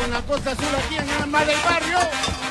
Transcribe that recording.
con la Costa Azul aquí en el Mar del Barrio.